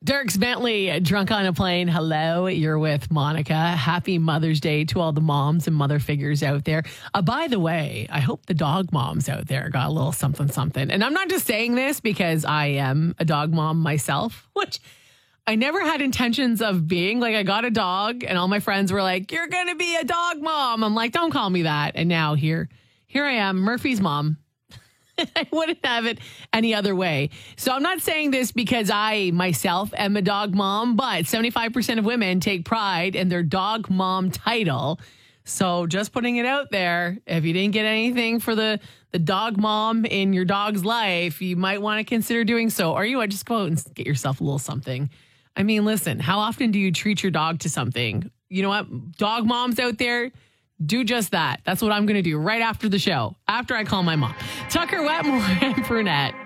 Dirks Bentley, Drunk on a Plane. Hello, you're with Monica. Happy Mother's Day to all the moms and mother figures out there. By the way, I hope the dog moms out there got a little something, something. And I'm not just saying this because I am a dog mom myself, which I never had intentions of being. Like, I got a dog and all my friends were like, you're going to be a dog mom. I'm like, don't call me that. And now here I am, Murphy's mom. I wouldn't have it any other way. So I'm not saying this because I myself am a dog mom, but 75% of women take pride in their dog mom title. So just putting it out there, if you didn't get anything for the dog mom in your dog's life, you might want to consider doing so. Or you might just go out and get yourself a little something. I mean, listen, how often do you treat your dog to something? You know what? Dog moms out there, do just that. That's what I'm going to do right after the show, after I call my mom. Tucker Wetmore and Brunette.